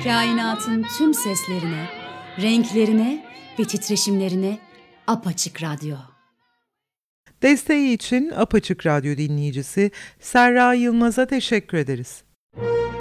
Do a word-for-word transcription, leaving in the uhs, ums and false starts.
Kainatın tüm seslerine, renklerine ve titreşimlerine Apaçık Radyo. Desteği için Apaçık Radyo dinleyicisi Serra Yılmaz'a teşekkür ederiz.